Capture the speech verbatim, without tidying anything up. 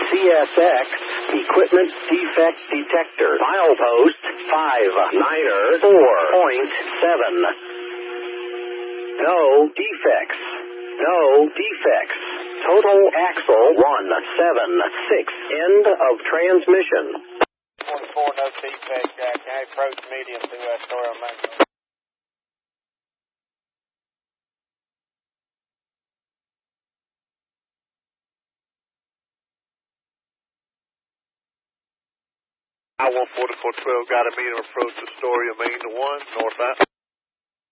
C S X Equipment Defect Detector. Milepost five niner four point seven. No defects. No defects. Total axle one seven six. End of transmission. twenty-four, no defects, Jack. Can I approach medium through that story on Mango? I one forty-four twelve got a medium approach to Astoria, Maine to one, north out.